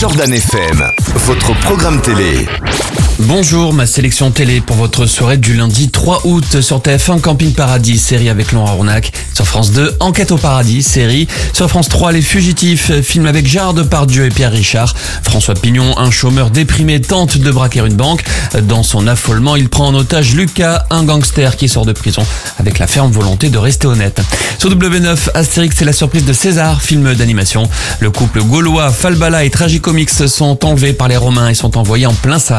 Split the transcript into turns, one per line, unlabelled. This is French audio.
Jordan FM, votre programme télé.
Bonjour, ma sélection télé pour votre soirée du lundi 3 août sur TF1 Camping Paradis, série avec Laurent Rournac. Sur France 2, Enquête au paradis, série. Sur France 3, Les Fugitifs, film avec Gérard Depardieu et Pierre Richard. François Pignon, un chômeur déprimé, tente de braquer une banque. Dans son affolement, il prend en otage Lucas, un gangster qui sort de prison avec la ferme volonté de rester honnête. Sur W9, Astérix et la surprise de César, film d'animation. Le couple gaulois Falbala et Tragicomix sont enlevés par les Romains et sont envoyés en plein Sahara.